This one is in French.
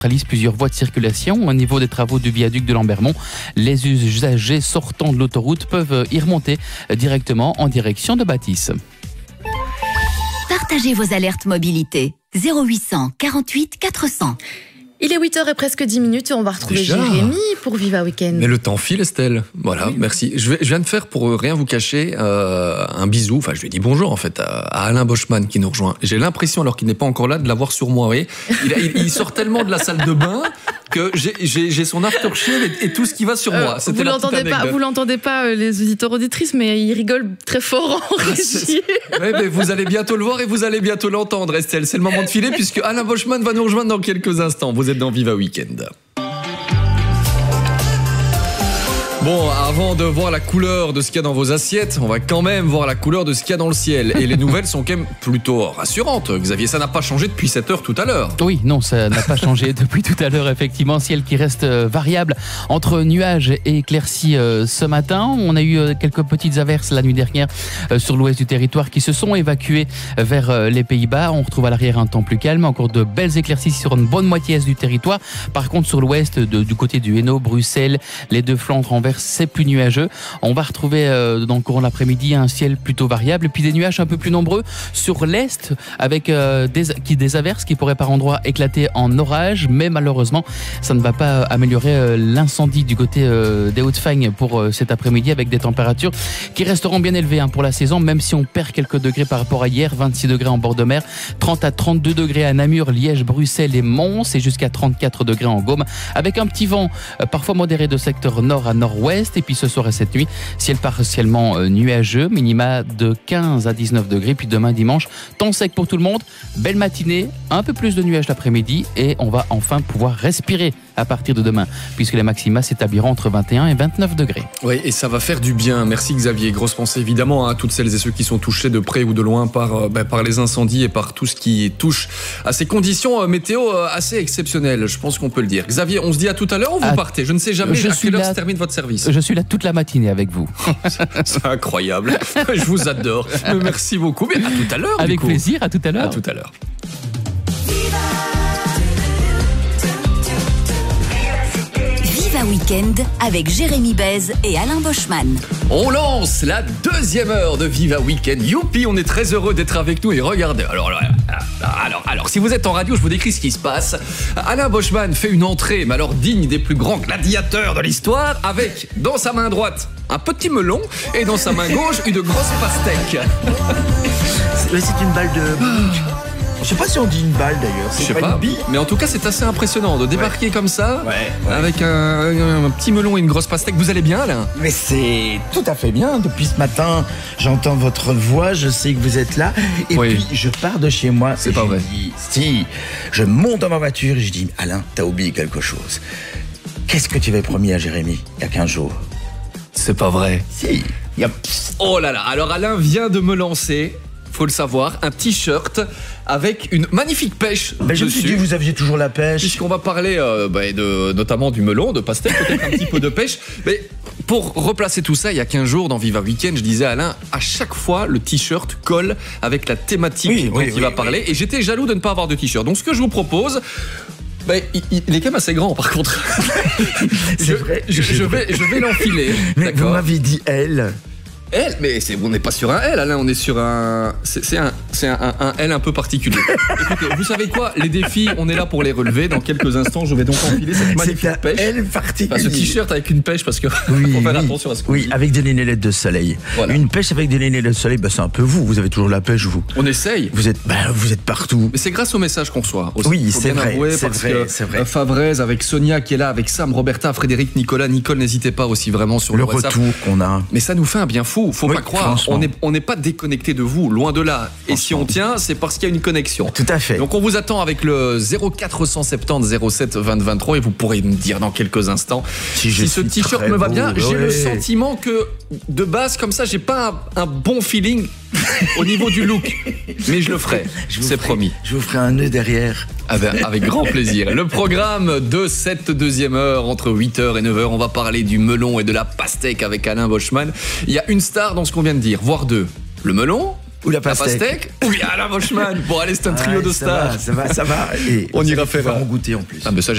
neutralise plusieurs voies de circulation. Au niveau des travaux du viaduc de Lambermont, les usagers sortant de l'autoroute peuvent y remonter directement en direction de Bâtisse. Partagez vos alertes mobilité. 0800 48 400. Il est 8h et presque 10 minutes et on va retrouver Jérémy pour Viva Weekend. Mais le temps file, Estelle. Voilà, merci. Je viens de faire, pour rien vous cacher, un bisou, enfin je lui ai dit bonjour en fait, à Alain Boschman qui nous rejoint. J'ai l'impression, alors qu'il n'est pas encore là, de l'avoir sur moi. Vous voyez, il sort tellement de la salle de bain que j'ai son aftershave et tout ce qui va sur moi. C'était Vous l'entendez pas, les auditeurs auditrices, mais il rigole très fort en régie. Ouais, mais vous allez bientôt le voir et vous allez bientôt l'entendre, Estelle. C'est le moment de filer puisque Alain Boschman va nous rejoindre dans quelques instants. Vous êtes dans Viva Weekend. Bon, avant de voir la couleur de ce qu'il y a dans vos assiettes, on va quand même voir la couleur de ce qu'il y a dans le ciel. Et les nouvelles sont quand même plutôt rassurantes. Xavier, ça n'a pas changé depuis 7 heures tout à l'heure. Oui, non, ça n'a pas changé depuis tout à l'heure, effectivement. Ciel qui reste variable entre nuages et éclaircies ce matin. On a eu quelques petites averses la nuit dernière sur l'ouest du territoire qui se sont évacuées vers les Pays-Bas. On retrouve à l'arrière un temps plus calme. Encore de belles éclaircies sur une bonne moitié est du territoire. Par contre, sur l'ouest, du côté du Hainaut, Bruxelles, les deux flandres, Anvers, c'est plus nuageux. On va retrouver dans le courant de l'après-midi un ciel plutôt variable et puis des nuages un peu plus nombreux sur l'est avec des averses qui pourraient par endroits éclater en orage, mais malheureusement ça ne va pas améliorer l'incendie du côté des Hauts-de-Fagne pour cet après-midi avec des températures qui resteront bien élevées pour la saison, même si on perd quelques degrés par rapport à hier. 26 degrés en bord de mer, 30 à 32 degrés à Namur, Liège, Bruxelles et Mons et jusqu'à 34 degrés en Gaume avec un petit vent parfois modéré de secteur nord à nord-ouest. Et puis ce soir et cette nuit, ciel partiellement nuageux, minima de 15 à 19 degrés. Puis demain dimanche, temps sec pour tout le monde, belle matinée, un peu plus de nuages l'après-midi et on va enfin pouvoir respirer à partir de demain, puisque les maxima s'établiront entre 21 et 29 degrés. Oui, et ça va faire du bien. Merci Xavier. Grosse pensée évidemment à toutes celles et ceux qui sont touchés de près ou de loin par les incendies et par tout ce qui touche à ces conditions météo assez exceptionnelles. Je pense qu'on peut le dire. Xavier, on se dit à tout à l'heure ou vous partez? Je ne sais jamais à quelle heure se termine votre service. Je suis là toute la matinée avec vous. C'est incroyable. Je vous adore. Merci beaucoup. Mais à tout à l'heure. Avec plaisir, à tout à l'heure. À tout à l'heure. Viva Weekend avec Jérémy Bèze et Alain Boschman. On lance la deuxième heure de Viva Weekend. Youpi, on est très heureux d'être avec nous et regardez. Alors, si vous êtes en radio, je vous décris ce qui se passe. Alain Boschman fait une entrée, mais alors digne des plus grands gladiateurs de l'histoire, avec dans sa main droite un petit melon et dans sa main gauche une grosse pastèque. C'est une balle de... Je sais pas si on dit une balle d'ailleurs. Je sais pas, mais en tout cas c'est assez impressionnant de débarquer comme ça, avec un petit melon et une grosse pastèque. Vous allez bien, Alain? Mais c'est tout à fait bien. Depuis ce matin, j'entends votre voix, je sais que vous êtes là. Et puis je pars de chez moi. C'est pas vrai. Si, je monte dans ma voiture et je dis, Alain, t'as oublié quelque chose. Qu'est-ce que tu avais promis à Jérémy il y a 15 jours? C'est pas vrai. Si. Oh là là, alors Alain vient de me lancer, faut le savoir, un t-shirt avec une magnifique pêche dessus. Je me suis dit, vous aviez toujours la pêche. Puisqu'on va parler notamment du melon, de pastèque, peut-être un petit peu de pêche. Mais pour replacer tout ça, il y a 15 jours dans Viva Weekend, je disais à Alain, à chaque fois, le t-shirt colle avec la thématique dont il va parler. Et j'étais jaloux de ne pas avoir de t-shirt. Donc ce que je vous propose... il est quand même assez grand par contre. Je vais l'enfiler. Mais vous m'avez dit elle. L, mais on n'est pas sur un L, Alain, on est sur un... C'est un L un peu particulier. Écoutez, vous savez quoi? Les défis, on est là pour les relever. Dans quelques instants, je vais donc enfiler cette magnifique pêche. L particulier. Ce t-shirt avec une pêche, parce que faut faire attention à ce qu'on dit. avec des lunettes de soleil. Voilà. Une pêche avec des lunettes de soleil, c'est un peu vous. Vous avez toujours la pêche, vous. On essaye. Vous êtes partout. Mais c'est grâce au message qu'on reçoit. Aussi. Oui, c'est vrai. C'est vrai. Favrez, avec Sonia qui est là, avec Sam, Roberta, Frédéric, Nicolas. Nicole, n'hésitez pas aussi vraiment sur le WhatsApp. retour qu'on a. Mais ça nous fait un bien fou. Faut pas croire. On n'est pas déconnecté de vous, loin de là. Et si on tient, c'est parce qu'il y a une connexion. Tout à fait. Donc on vous attend avec le 0470 07 20 23 et vous pourrez me dire dans quelques instants si ce t-shirt me va bien. J'ai le sentiment que de base comme ça, j'ai pas un bon feeling au niveau du look, mais je le ferai. C'est promis. Je vous ferai un nœud derrière. Avec grand plaisir. Le programme de cette deuxième heure, entre 8h et 9h, on va parler du melon et de la pastèque avec Alain Boschman. Il y a une star dans ce qu'on vient de dire, voire deux. Le melon Ou la La pastèque. pastèque ou bien Alain Boschman. Bon, allez, c'est un trio Ouais, de stars. Ça va. Et On ira faire faire en goûter en plus. Ah, mais ça,